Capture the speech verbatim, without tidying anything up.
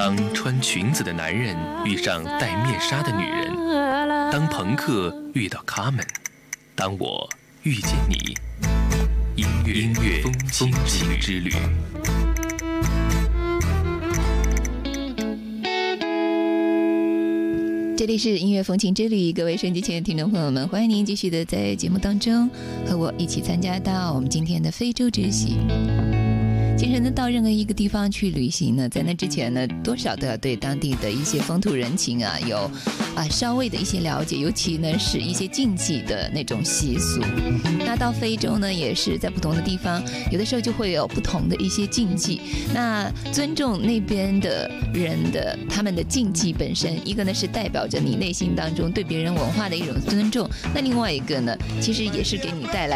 当穿裙子的男人遇上戴面纱的女人，当朋克遇到卡门，当我遇见你，音乐音乐风情之旅。 这里是音乐风情之旅，各位收音机前的听众朋友们，欢迎您继续的在节目当中和我一起参加到我们今天的非洲之行。其实呢，到任何一个地方去旅行呢，在那之前呢，多少都要对当地的一些风土人情啊，有啊稍微的一些了解，尤其呢是一些禁忌的那种习俗。那到非洲呢，也是在不同的地方，有的时候就会有不同的一些禁忌。那尊重那边的人的他们的禁忌本身，一个呢是代表着你内心当中对别人文化的一种尊重，那另外一个呢，其实也是给你带来